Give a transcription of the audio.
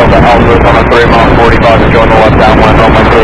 Delta Alpha on a 3 mile 45 and join the left downwind runway